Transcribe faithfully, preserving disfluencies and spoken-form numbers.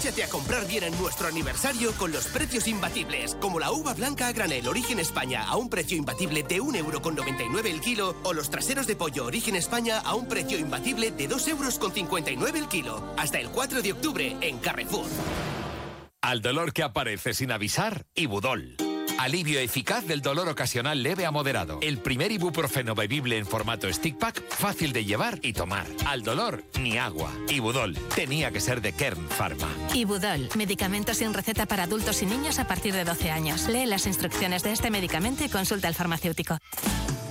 Márchate a comprar bien en nuestro aniversario con los precios imbatibles, como la uva blanca a granel Origen España a un precio imbatible de un euro con noventa y nueve el kilo, o los traseros de pollo Origen España a un precio imbatible de dos euros con cincuenta y nueve el kilo. Hasta el cuatro de octubre en Carrefour. Al dolor que aparece sin avisar, Ibudol. Alivio eficaz del dolor ocasional leve a moderado. El primer ibuprofeno bebible en formato stick pack, fácil de llevar y tomar. Al dolor, ni agua. Ibudol. Tenía que ser de Kern Pharma. Ibudol. Medicamento sin receta para adultos y niños a partir de doce años. Lee las instrucciones de este medicamento y consulta al farmacéutico.